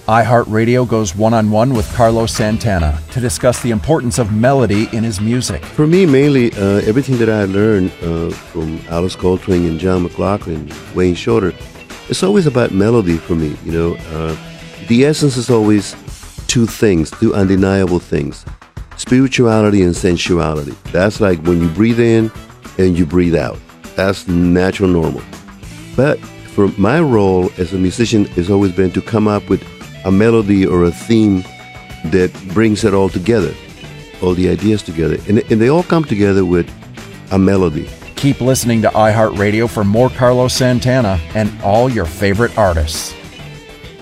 iHeartRadio goes one-on-one with Carlos Santana to discuss the importance of melody in his music. For me, mainly, everything that I learned from Alice Coltrane and John McLaughlin, Wayne Shorter, it's always about melody for me, you know. The essence is always two things, two undeniable things, spirituality and sensuality. That's like when you breathe in and you breathe out. That's natural, normal. But for my role as a musician has always been to come up with a melody or a theme that brings it all together, all the ideas together. And they all come together with a melody. Keep listening to iHeartRadio for more Carlos Santana and all your favorite artists.